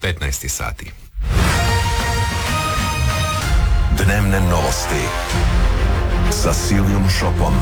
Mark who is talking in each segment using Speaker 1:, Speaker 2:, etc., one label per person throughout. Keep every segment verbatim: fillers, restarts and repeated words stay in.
Speaker 1: petnaest sati.
Speaker 2: Dnevne novosti sa Silijom Šopom.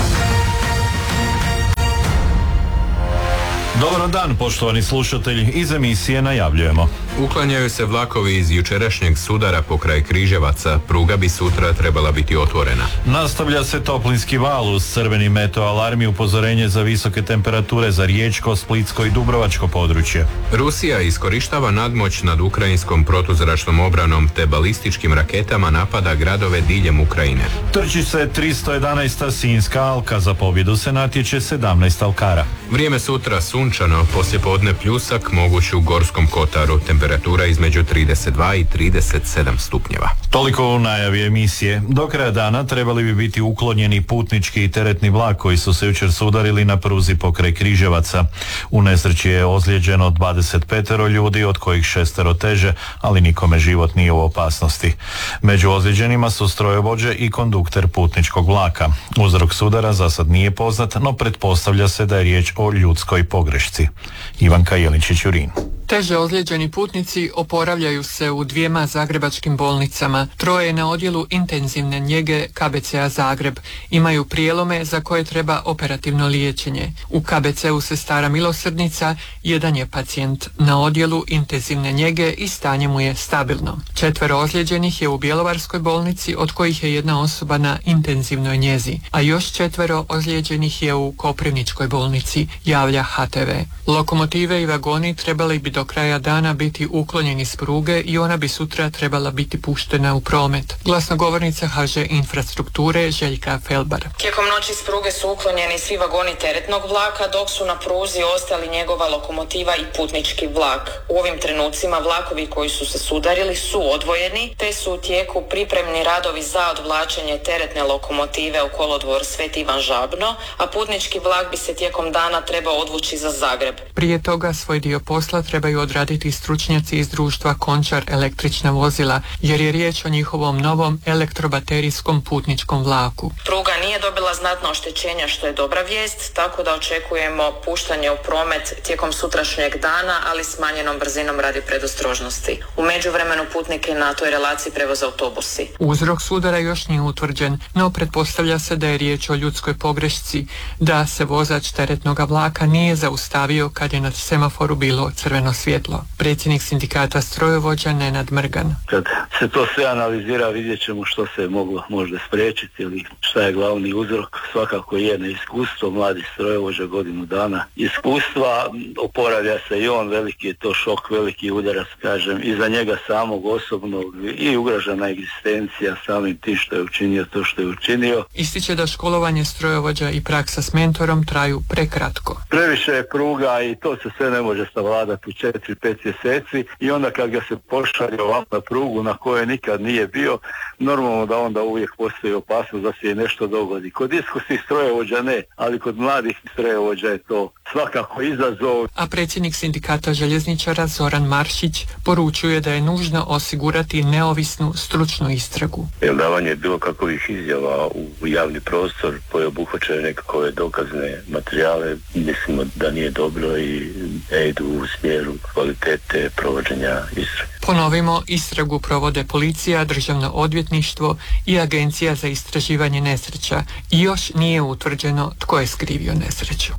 Speaker 3: Dobar dan, poštovani slušatelji, iz emisije najavljujemo.
Speaker 1: Uklanjaju se vlakovi iz jučerašnjeg sudara pokraj Križevaca, pruga bi sutra trebala biti otvorena.
Speaker 3: Nastavlja se toplinski val uz crveni meteo alarm i upozorenje za visoke temperature za riječko, splitsko i dubrovačko područje.
Speaker 1: Rusija iskorištava nadmoć nad ukrajinskom protuzračnom obranom te balističkim raketama napada gradove diljem Ukrajine.
Speaker 3: Trči se tristo jedanaesta Sinjska alka, za pobjedu se natječe sedamnaest alkara.
Speaker 1: Vrijeme sutra sunčano, poslijepodne pljusak, moguć u Gorskom kotaru, temperatura između trideset dva i trideset sedam stupnjeva.
Speaker 3: Toliko u najavi emisije. Do kraja dana trebali bi biti uklonjeni putnički i teretni vlak koji su se jučer sudarili na pruzi pokraj Križevaca. U nesreći je ozlijeđeno dvadeset pet ljudi, od kojih šestero teže, ali nikome život nije u opasnosti. Među ozlijeđenima su strojovođe i kondukter putničkog vlaka. Uzrok sudara za sad nije poznat, no pretpostavlja se da je riječ o ljudskoj pogrešci. Ivanka Jeličić-Jurin.
Speaker 4: Teže ozlijeđeni putnici oporavljaju se u dvijema zagrebačkim bolnicama. Troje je na odjelu intenzivne njege K B C-a Zagreb. Imaju prijelome za koje treba operativno liječenje. U K B C-u Sestara Milosrdnica jedan je pacijent na odjelu intenzivne njege i stanje mu je stabilno. Četvero ozlijeđenih je u Bjelovarskoj bolnici, od kojih je jedna osoba na intenzivnoj njezi, a još četvero ozlijeđenih je u Koprivničkoj bolnici, javlja H T V. Lokomotive i vagoni trebali bi do kraja dana biti uklonjeni s pruge i ona bi sutra trebala biti puštena u promet. Glasnogovornica H Ž Infrastrukture Željka Felbar.
Speaker 5: Tijekom noći s pruge su uklonjeni svi vagoni teretnog vlaka, dok su na pruzi ostali njegova lokomotiva i putnički vlak. U ovim trenucima vlakovi koji su se sudarili su odvojeni, te su u tijeku pripremni radovi za odvlačenje teretne lokomotive u kolodvor Sveti Ivan Žabno, a putnički vlak bi se tijekom dana trebao odvući za Zagreb.
Speaker 4: Prije toga svoj dio posla trebaju odraditi stručnjaci iz društva Končar električna vozila, jer je riječ o njihovom novom elektrobaterijskom putničkom vlaku.
Speaker 5: Pruga nije dobila znatno oštećenja, što je dobra vijest, tako da očekujemo puštanje u promet tijekom sutrašnjeg dana, ali smanjenom brzinom radi predostrožnosti. U međuvremenu putnike na toj relaciji prevoze autobusi.
Speaker 4: Uzrok sudara još nije utvrđen, no pretpostavlja se da je riječ o ljudskoj pogrešci, da se vozač teretnog vlaka nije zaustavio kad je na semaforu bilo crveno svjetlo. Predsjednik sindikata strojovođa Nenad Mrgan.
Speaker 6: Kad se to sve analizira, vidjet ćemo što se je moglo možda spriječiti ili šta je glavni uzrok. Svakako je neiskustvo, mladi strojovođa, godinu dana iskustva, oporavlja se i on, veliki je to šok, veliki udarac, kažem, i za njega samog osobno i ugrožena egzistencija samim tim što je učinio to što je učinio.
Speaker 4: Ističe da školovanje strojovođa i praksa s mentorom traju prekratko.
Speaker 6: Previše je pruga i to se sve ne može savladati u četiri pet mjeseci i onda kad ga se pošalje ovako na prugu na kojoj nikad nije bio, normalno da onda uvijek postoji opasnost da se je nešto dogodi. Kod iskusnih strojovođa ne, ali kod mladih strojovođa je to svakako izazov.
Speaker 4: A predsjednik sindikata željezničara Zoran Maršić poručuje da je nužno osigurati neovisnu stručnu istragu.
Speaker 7: Davanje bilo kakvih izjava u javni prostor koje obuhvaćaju nekakve dokazne materijale, mislimo da nije dobro i ne idu u smjeru kvalitete provođenja istrage.
Speaker 4: Ponovimo, istragu provode policija, državno odvjetništvo i agencija za istraživanje nesreća i još nije utvrđeno tko je skrivio nesreću.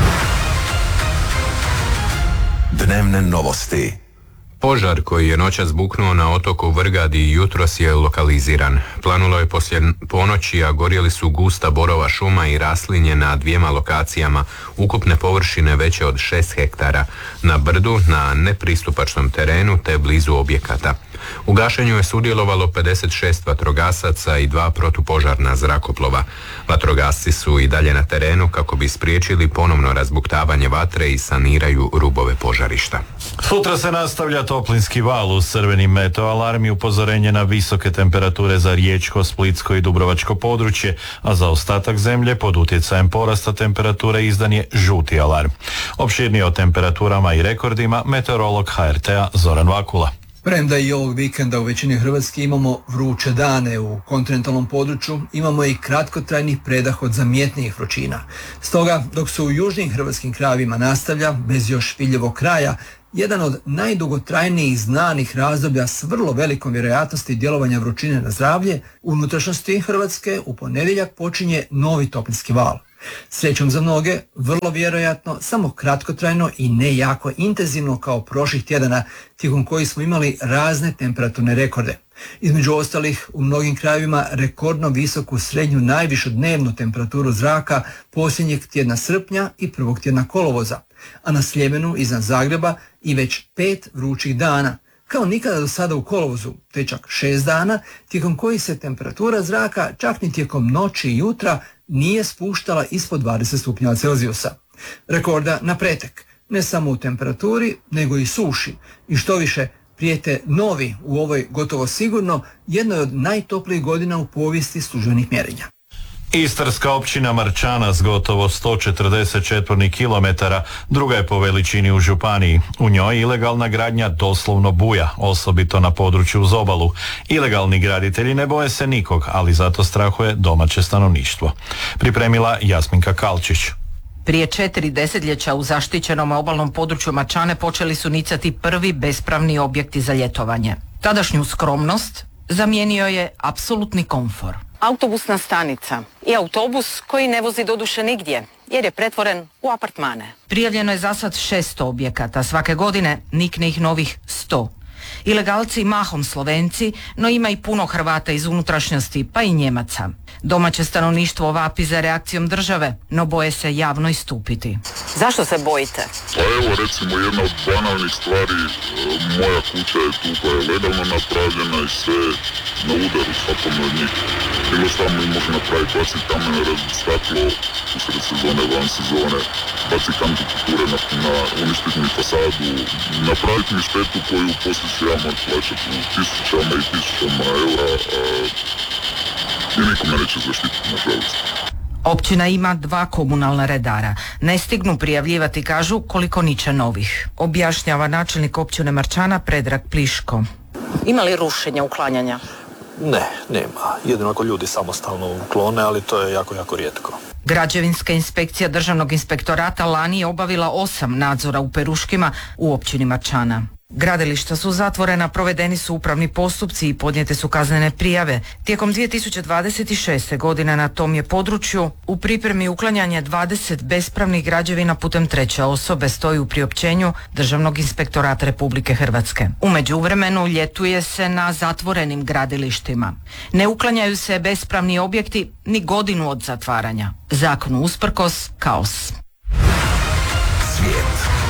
Speaker 2: Dnevne novosti.
Speaker 1: Požar koji je noćas buknuo na otoku Vrgadi jutros je lokaliziran. Planulo je poslije ponoći, a gorjeli su gusta borova šuma i raslinje na dvijema lokacijama, ukupne površine veće od šest hektara, na brdu, na nepristupačnom terenu te blizu objekata. U gašenju je sudjelovalo pedeset šest vatrogasaca i dva protupožarna zrakoplova. Vatrogasci su i dalje na terenu kako bi spriječili ponovno razbuktavanje vatre i saniraju rubove požarišta.
Speaker 3: Sutra se nastavlja toplinski val uz crveni meteo alarm i upozorenje na visoke temperature za riječko, splitsko i dubrovačko područje, a za ostatak zemlje pod utjecajem porasta temperature izdan je žuti alarm. Opširnije o temperaturama i rekordima meteorolog H R T-a Zoran Vakula.
Speaker 8: Premda i ovog vikenda u većini Hrvatske imamo vruće dane, u kontinentalnom području imamo i kratkotrajni predah od zamjetnijih vrućina. Stoga, dok se u južnim hrvatskim krajevima nastavlja, bez još vidljivog kraja, jedan od najdugotrajnijih znanih razdoblja s vrlo velikom vjerojatnosti djelovanja vrućine na zdravlje, u unutrašnjosti Hrvatske u ponedjeljak počinje novi toplinski val. Srećom za mnoge, vrlo vjerojatno, samo kratkotrajno i ne jako intenzivno kao prošlih tjedana, tijekom kojih smo imali razne temperaturne rekorde. Između ostalih, u mnogim krajevima rekordno visoku srednju najvišu dnevnu temperaturu zraka posljednjeg tjedna srpnja i prvog tjedna kolovoza, a na Sljemenu iznad Zagreba i već pet vrućih dana, kao nikada do sada u kolovozu, te čak šest dana, tijekom kojih se temperatura zraka čak ni tijekom noći i jutra nije spuštala ispod dvadeset stupnjeva Celzijusa. Rekorda na pretek, ne samo u temperaturi, nego i suši, i što više, prijete novi u ovoj gotovo sigurno jednoj od najtoplijih godina u povijesti službenih mjerenja.
Speaker 3: Istarska općina Marčana s gotovo sto četrdeset četvornih kilometara druga je po veličini u županiji. U njoj ilegalna gradnja doslovno buja, osobito na području uz obalu. Ilegalni graditelji ne boje se nikog, ali zato strahuje domaće stanovništvo. Pripremila Jasminka Kalčić.
Speaker 9: Prije četiri desetljeća u zaštićenom obalnom području Marčane počeli su nicati prvi bespravni objekti za ljetovanje. Tadašnju skromnost zamijenio je apsolutni komfor.
Speaker 10: Autobusna stanica i autobus koji ne vozi doduše nigdje, jer je pretvoren u apartmane.
Speaker 9: Prijavljeno je za sad šesto objekata, svake godine nikne ih novih sto. Ilegalci mahom Slovenci, no ima i puno Hrvata iz unutrašnjosti, pa i Njemaca. Domaće stanovništvo vapi za reakcijom države, no boje se javno istupiti.
Speaker 10: Zašto se bojite?
Speaker 11: Pa evo recimo jedna od banalnih stvari, moja kuća je tu koja je legalno napravljena i sve na udaru svakom od njih. Bilo šta mi može napraviti, baci kamen, razbiti staklo, usred sezone, van sezone, baci kamen kulture na, na uništiti mi fasadu, napraviti mi štetu koju poslije ću ja moći plaćati u tisućama i tisućama eura, a, i niko me neće zaštititi, nažalost.
Speaker 9: Općina ima dva komunalna redara. Ne stignu prijavljivati, kažu, koliko niče novih. Objašnjava načelnik općine Marčana Predrag Pliško.
Speaker 10: Ima li rušenja, uklanjanja?
Speaker 12: Ne, nema. Jedino ako ljudi samostalno uklone, ali to je jako, jako rijetko.
Speaker 9: Građevinska inspekcija Državnog inspektorata lani je obavila osam nadzora u Peruškima u općini Marčana. Gradilišta su zatvorena, provedeni su upravni postupci i podnijete su kaznene prijave. Tijekom dvije tisuće dvadeset šeste. godine na tom je području u pripremi uklanjanje dvadeset bespravnih građevina putem treće osobe, stoji u priopćenju Državnog inspektorata Republike Hrvatske. U međuvremenu ljetuje se na zatvorenim gradilištima. Ne uklanjaju se bespravni objekti ni godinu od zatvaranja. Zakonu usprkos, kaos.
Speaker 2: Svijet.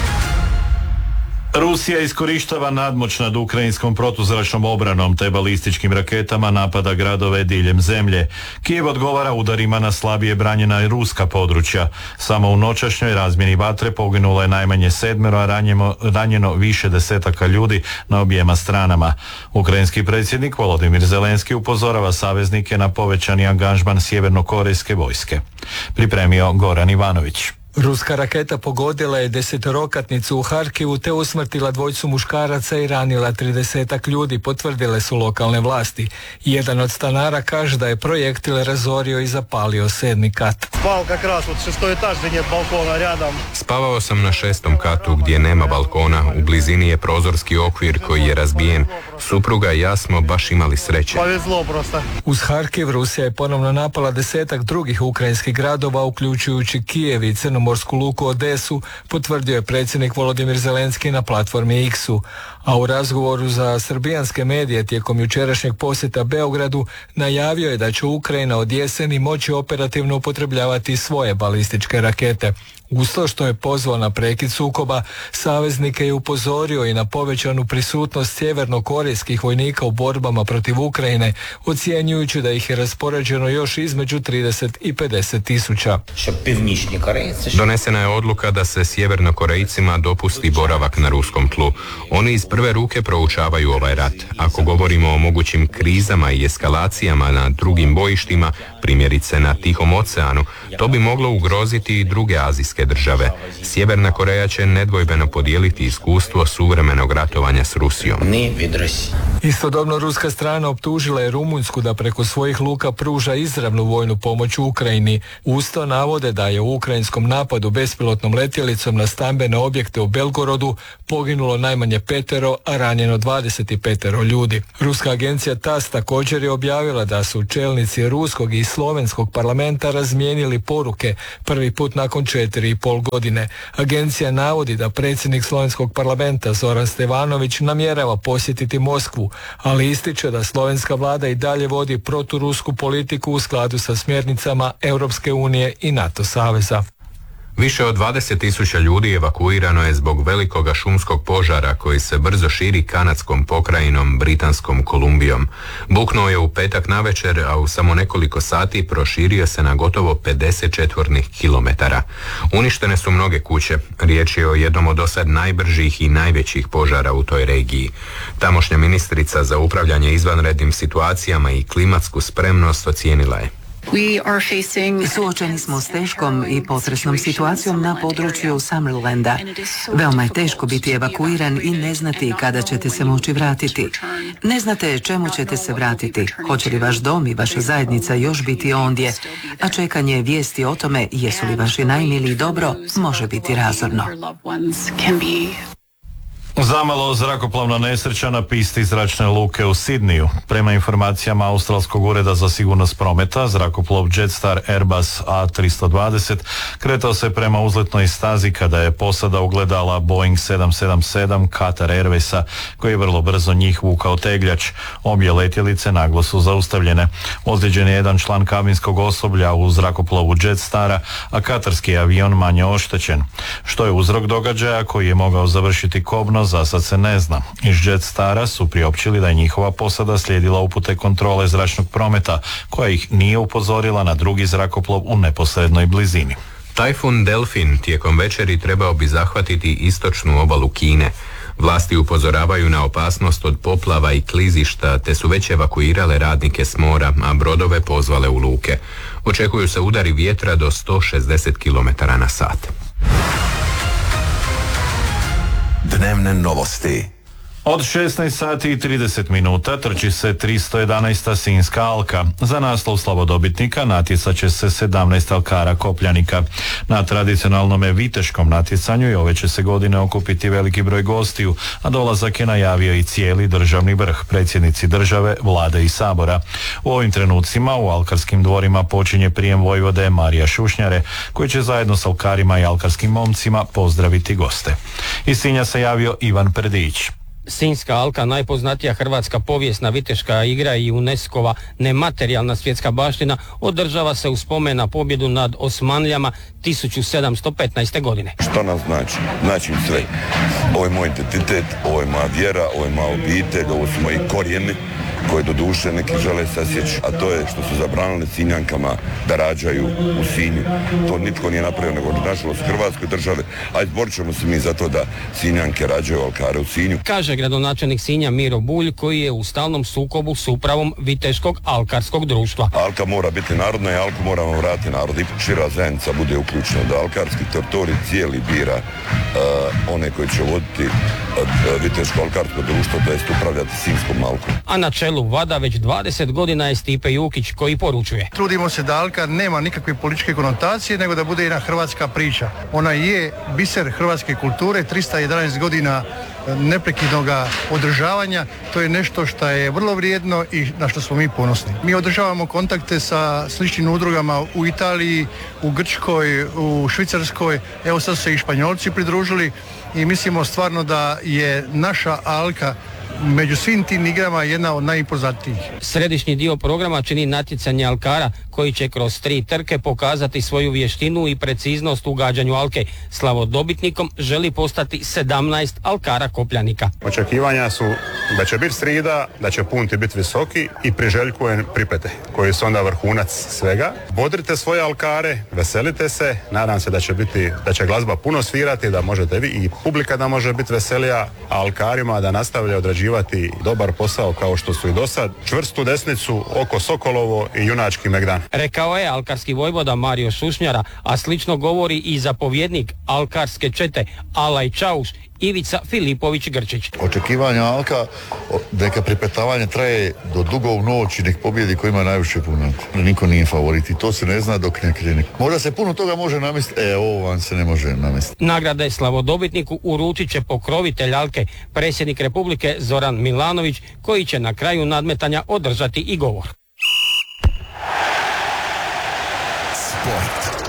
Speaker 3: Rusija iskorištava nadmoć nad ukrajinskom protuzračnom obranom te balističkim raketama napada gradove diljem zemlje. Kijev odgovara udarima na slabije branjena ruska područja. Samo u noćašnjoj razmjeni vatre poginulo je najmanje sedmero, a ranjeno, ranjeno više desetaka ljudi na objema stranama. Ukrajinski predsjednik Volodimir Zelenski upozorava saveznike na povećani angažman sjevernokorejske vojske. Pripremio Goran Ivanović.
Speaker 13: Ruska raketa pogodila je desetorokatnicu u Harkivu te usmrtila dvojcu muškaraca i ranila tridesetak ljudi, potvrdile su lokalne vlasti. Jedan od stanara kaže da je projektil razorio i zapalio sedmi kat.
Speaker 14: Spao kak raz od šestoj etaž gdje nije balkona rядом.
Speaker 1: Spavao sam na šestom katu gdje nema balkona, u blizini je prozorski okvir koji je razbijen. Supruga i ja smo baš imali sreće.
Speaker 14: Povezlo prosto.
Speaker 13: Uz Harkiv Rusija je ponovno napala desetak drugih ukrajinskih gradova, uključujući Kijev i Crnomorsku luku Odesu, potvrdio je predsjednik Volodimir Zelenski na platformi X-u. A u razgovoru za srbijanske medije tijekom jučerašnjeg posjeta Beogradu najavio je da će Ukrajina od jeseni moći operativno upotrebljavati svoje balističke rakete. Uz to što je pozvao na prekid sukoba, saveznike je upozorio i na povećanu prisutnost sjevernokorejskih vojnika u borbama protiv Ukrajine, ocjenjujući da ih je raspoređeno još između trideset i pedeset tisuća.
Speaker 1: Donesena je odluka da se sjevernokorejcima dopusti boravak na ruskom tlu. Oni iz prve ruke proučavaju ovaj rat. Ako govorimo o mogućim krizama i eskalacijama na drugim bojištima, primjerice na Tihom oceanu, to bi moglo ugroziti i druge azijske azijske države. Sjeverna Koreja će nedvojbeno podijeliti iskustvo suvremenog ratovanja s Rusijom.
Speaker 13: Istodobno ruska strana optužila je Rumunjsku da preko svojih luka pruža izravnu vojnu pomoć u Ukrajini. Uz to navode da je u ukrajinskom napadu bespilotnom letjelicom na stambene objekte u Belgorodu poginulo najmanje petero, a ranjeno dvadeset pet ljudi. Ruska agencija TASS također je objavila da su čelnici ruskog i slovenskog parlamenta razmijenili poruke prvi put nakon četiri i pol godine. Agencija navodi da predsjednik slovenskog parlamenta Zoran Stevanović namjerava posjetiti Moskvu, ali ističe da slovenska vlada i dalje vodi proturusku politiku u skladu sa smjernicama Europske unije i NATO saveza.
Speaker 1: Više od dvadeset tisuća ljudi evakuirano je zbog velikoga šumskog požara koji se brzo širi kanadskom pokrajinom Britanskom Kolumbijom. Buknuo je u petak navečer, a u samo nekoliko sati proširio se na gotovo pedeset četvornih kilometara. Uništene su mnoge kuće. Riječ je o jednom od dosad najbržih i najvećih požara u toj regiji. Tamošnja ministrica za upravljanje izvanrednim situacijama i klimatsku spremnost ocijenila je:
Speaker 15: Suočeni smo s teškom i potresnom situacijom na području Summerlanda. Veoma je teško biti evakuiran i ne znati kada ćete se moći vratiti. Ne znate čemu ćete se vratiti, hoće li vaš dom i vaša zajednica još biti ondje, a čekanje vijesti o tome jesu li vaši najmiliji dobro može biti razorno.
Speaker 3: Zamalo zrakoplovna nesreća na pisti zračne luke u Sidniju. Prema informacijama Australskog ureda za sigurnost prometa, zrakoplov Jetstar Airbus A tristo dvadeset kretao se prema uzletnoj stazi kada je posada ugledala Boeing sedam sedam sedam Qatar Airwaysa, koji je vrlo brzo njih vukao tegljač. Obje letjelice naglo su zaustavljene. Ozlijeđen je jedan član kabinskog osoblja u zrakoplovu Jetstara, a katarski avion manje oštećen. Što je uzrok događaja koji je mogao završiti kobno, za sad se ne zna. Iz Jetstara su priopćili da je njihova posada slijedila upute kontrole zračnog prometa, koja ih nije upozorila na drugi zrakoplov u neposrednoj blizini.
Speaker 1: Tajfun Delfin tijekom večeri trebao bi zahvatiti istočnu obalu Kine. Vlasti upozoravaju na opasnost od poplava i klizišta, te su već evakuirale radnike s mora, a brodove pozvale u luke. Očekuju se udari vjetra do sto šezdeset kilometara na sat.
Speaker 2: Dnevne novosti.
Speaker 3: Od šesnaest sati i trideset minuta trči se tristo jedanaesta Sinjska alka. Za naslov slavodobitnika natjecat će se sedamnaest alkara kopljanika. Na tradicionalnome viteškom natjecanju i ove će se godine okupiti veliki broj gostiju, a dolazak je najavio i cijeli državni vrh, predsjednici države, vlade i sabora. U ovim trenucima u alkarskim dvorima počinje prijem vojvode Marija Šušnjare, koji će zajedno s alkarima i alkarskim momcima pozdraviti goste. Iz Sinja se javio Ivan Perdić.
Speaker 16: Sinjska alka, najpoznatija hrvatska povijesna viteška igra i UNESCO-va nematerijalna svjetska baština, održava se u spomen na pobjedu nad Osmanlijama tisuću sedamsto petnaeste. godine.
Speaker 17: Što nam znači? Znači sve. Ovo je moj identitet, ovo je moja vjera, ovo je moja obitelj, ovo su moji korijeni koje do duše neki žele sasjeći, a to je što su zabranili Sinjankama da rađaju u Sinju. To nitko nije napravio, nego nažalost Hrvatskoj države, a izborit ćemo se mi za to da Sinjanke rađaju alkare u Sinju.
Speaker 16: Kaže gradonačelnik Sinja Miro Bulj, koji je u stalnom sukobu s upravom Viteškog alkarskog društva.
Speaker 17: Alka mora biti narodna i alku moramo vratiti narod. I šira zajednica bude uključena da alkarski teritorij cijeli bira uh, one koji će voditi uh, Viteško alkarsko društvo, to jest upravljati Sinjskom alkom.
Speaker 16: A na čelu vada već dvadeset godina je Stipe Jukić, koji poručuje:
Speaker 14: Trudimo se da alka nema nikakve političke konotacije, nego da bude jedna hrvatska priča. Ona je biser hrvatske kulture, trista jedanaest godina neprekidnog održavanja. To je nešto što je vrlo vrijedno i na što smo mi ponosni. Mi održavamo kontakte sa sličnim udrugama u Italiji, u Grčkoj, u Švicarskoj, evo sad su se i Španjolci pridružili i mislimo stvarno da je naša alka među svim tim igrama jedna od najimpoznatijih.
Speaker 16: Središnji dio programa čini natjecanje alkara, koji će kroz tri trke pokazati svoju vještinu i preciznost u gađanju alke. Slavodobitnikom želi postati sedamnaest alkara kopljanika.
Speaker 18: Očekivanja su da će biti srida, da će punti biti visoki i priželjkujem pripete, koji su onda vrhunac svega. Bodrite svoje alkare, veselite se, nadam se da će biti, da će glazba puno svirati, da možete vi i publika da može biti veselija, a alkarima da nastavlja odrađivati odrađivati dobar posao kao što su i do sad. Čvrstu desnicu oko Sokolovo i junački Megdan.
Speaker 16: Rekao je alkarski vojvoda Mario Šušnjara, a slično govori i zapovjednik alkarske čete Alaj Čauš Ivica Filipović Grčić.
Speaker 19: Očekivanja Alka, neka pripetavanje traje do dugo u noć i nek pobjedi ko ima najviše punata. Niko nije favorit i to se ne zna dok ne krene. Možda se puno toga može namestiti, e ovo vam se ne može namestiti.
Speaker 16: Nagrade slavodobitniku uručit će pokrovitelj Alke, predsjednik Republike Zoran Milanović, koji će na kraju nadmetanja održati i govor.
Speaker 2: Sport.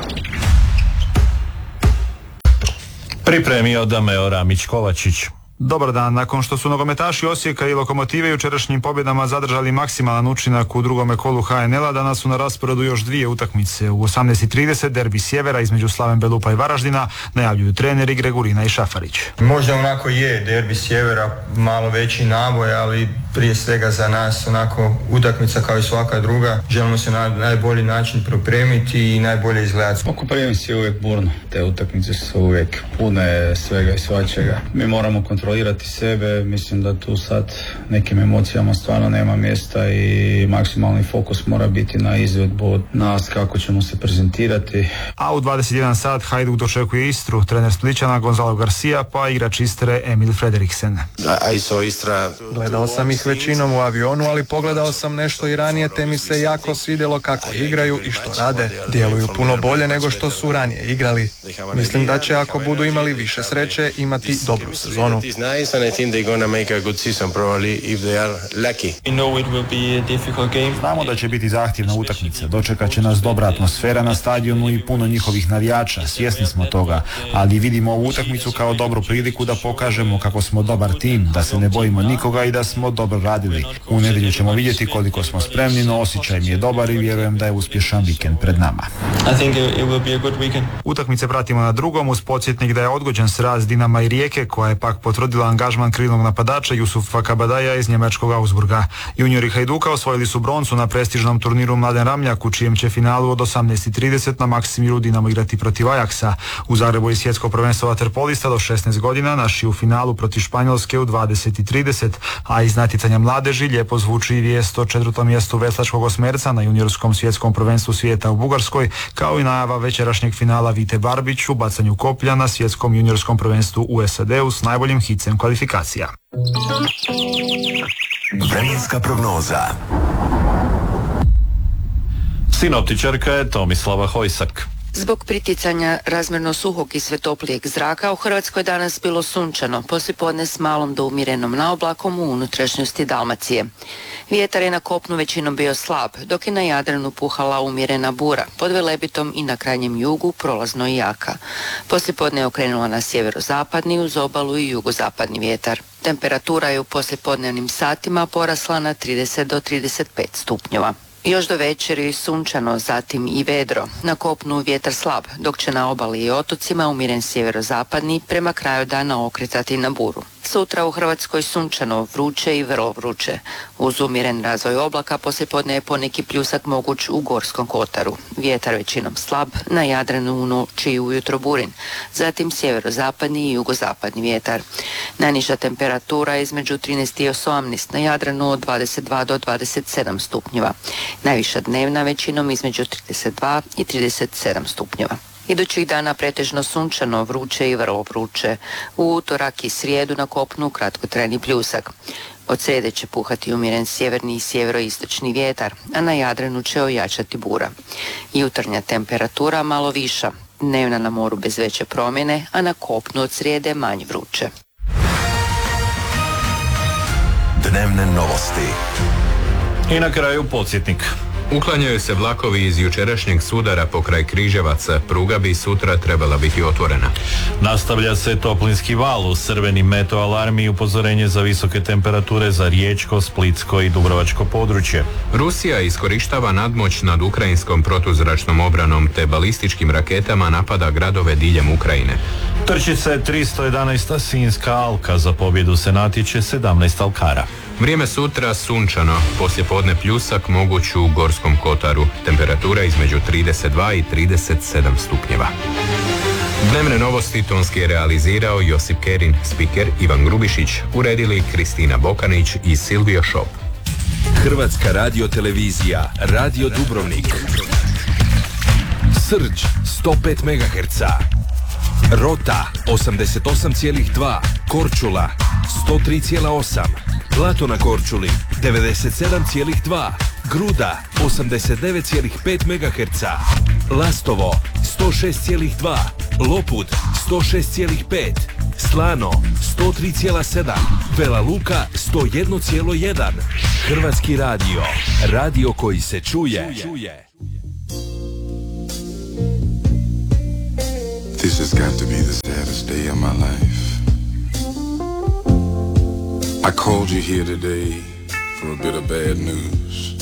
Speaker 3: Pripremio Dameo Ramić-Kovačić. Dobar dan. Nakon što su nogometaši Osijeka i Lokomotive jučerašnjim pobjedama zadržali maksimalan učinak u drugome kolu ha en el-a, danas su na rasporedu još dvije utakmice. U osamnaest i trideset derbi Sjevera između Slaven Belupa i Varaždina, najavljuju treneri Gregurina i Šafarić.
Speaker 20: Možda onako je derbi Sjevera malo veći naboj, ali prije svega za nas onako utakmica kao i svaka druga. Želimo se na najbolji način pripremiti i najbolje izgledati.
Speaker 21: Konkurencija je uvijek burno. Te utakmice su uvijek pune svega i svačega. Mi moramo kontrolirati sebe. Mislim da tu sad nekim emocijama stvarno nema mjesta i maksimalni fokus mora biti na izvedbu od nas kako ćemo se prezentirati.
Speaker 3: A u dvadeset jedan sat Hajduk dočekuje Istru, trener Splićana Gonzalo Garcia pa igrač Istre Emil Frederiksen.
Speaker 22: Gledao sam ih većinom u avionu, ali pogledao sam nešto i ranije te mi se jako svidjelo kako igraju i što rade. Djeluju puno bolje nego što su ranije igrali. Mislim da će ako budu imali više sreće imati dobru sezonu.
Speaker 3: Znamo da će biti zahtjevna utakmica, dočekat će nas dobra atmosfera na stadionu i puno njihovih navijača, svjesni smo toga, ali vidimo ovu utakmicu kao dobru priliku da pokažemo kako smo dobar tim, da se ne bojimo nikoga i da smo dobro radili. U nedjelju ćemo vidjeti koliko smo spremni, no osjećaj mi je dobar i vjerujem da je uspješan vikend pred nama. Utakmice pratimo na drugom uz podsjetnik da je odgođen sraz Dinama i Rijeke, koja je pak potvrdila angažman krilnog napadača Jusufa Kabadaja iz njemačkog Augsburga. Juniori Hajduka osvojili su broncu na prestižnom turniru Mladen Ramljak, u čijem će finalu od osamnaest i trideset na Maksimiru Dinamo igrati protiv Ajaksa. U Zagrebu je svjetsko prvenstvo vaterpolista do šesnaest godina, naši u finalu protiv Španjolske u dvadeset i trideset, a iz natjecanja mladeži lijepo zvuči i vijest o četvrtom mjestu veslačkog osmerca na juniorskom svjetskom prvenstvu svijeta u Bugarskoj, kao i najava večerašnjeg finala Vite Barbić u bacanju koplja na svjetskom juniorskom prvenstvu u es a de u s najboljim hicem kvalifikacija.
Speaker 2: Vremenska prognoza.
Speaker 3: Sinoptičarka je Tomislava Hojsak.
Speaker 23: Zbog priticanja razmjerno suhog i sve toplijeg zraka u Hrvatskoj danas bilo sunčano, poslijepodne s malom do umjerenom naoblakom u unutrašnjosti Dalmacije. Vjetar je na kopnu većinom bio slab, dok je na Jadranu puhala umjerena bura, pod Velebitom i na krajnjem jugu prolazno i jaka. Poslijepodne je okrenula na sjeverozapadni uz obalu i jugozapadni vjetar. Temperatura je u poslijepodnevnim satima porasla na trideset do trideset pet stupnjeva. Još do večeri sunčano, zatim i vedro. Na kopnu vjetar slab, dok će na obali i otocima umjeren sjeverozapadni prema kraju dana okretati na buru. Sutra u Hrvatskoj sunčano, vruće i vrlo vruće. Uz umjeren razvoj oblaka poslijepodne je poneki pljusak moguć u Gorskom kotaru. Vjetar većinom slab, na Jadranu u noći i ujutro burin. Zatim sjeverozapadni i jugozapadni vjetar. Najniža temperatura je između trinaest i osamnaest, na Jadranu od dvadeset dva do dvadeset sedam stupnjeva. Najviša dnevna većinom između trideset dva i trideset sedam stupnjeva. Idućih dana pretežno sunčano, vruće i vrlo vruće. U utorak i srijedu na kopnu kratkotrajni pljusak. Od srijede će puhati umjeren sjeverni i sjeveroistočni vjetar, a na Jadranu će ojačati bura. Jutarnja temperatura malo viša, dnevna na moru bez veće promjene, a na kopnu od srijede manje vruće.
Speaker 2: Dnevne novosti.
Speaker 3: I na kraju podsjetnik.
Speaker 1: Uklanjaju se vlakovi iz jučerašnjeg sudara pokraj Križevaca, pruga bi sutra trebala biti otvorena.
Speaker 3: Nastavlja se toplinski val uz crveni meto alarm i upozorenje za visoke temperature za riječko, splitsko i dubrovačko područje.
Speaker 1: Rusija iskorištava nadmoć nad ukrajinskom protuzračnom obranom te balističkim raketama napada gradove diljem Ukrajine.
Speaker 3: Trčice tristo jedanaesta Sinjska alka, za pobjedu se natječe sedamnaest alkara.
Speaker 1: Vrijeme sutra sunčano, poslijepodne pljusak moguć u Gorskom kotaru, temperatura između trideset dva i trideset sedam stupnjeva. Dnevne novosti tonski je realizirao Josip Kerin, spiker Ivan Grubišić, uredili Kristina Bokanić i Silvio Šop.
Speaker 5: Hrvatska radiotelevizija, Radio Dubrovnik. Srđ sto pet megaherca. Rota osamdeset osam zarez dva, Korčula sto tri zarez osam, Blato na Korčuli devedeset sedam zarez dva, Gruda osamdeset devet zarez pet megaherca, Lastovo sto šest zarez dva, Lopud sto šest zarez pet, Slano sto tri zarez sedam, Vela Luka sto jedan zarez jedan. Hrvatski radio, radio koji se čuje.
Speaker 6: This has got to be the saddest day of my life. I called you here today for a bit of bad news.